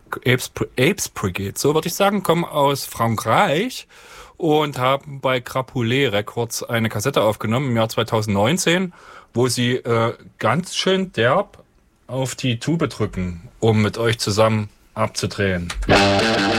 Apes Brigade, so würde ich sagen, kommen aus Frankreich und haben bei Crapulé Records eine Kassette aufgenommen im Jahr 2019, wo sie ganz schön derb auf die Tube drücken, um mit euch zusammen abzudrehen.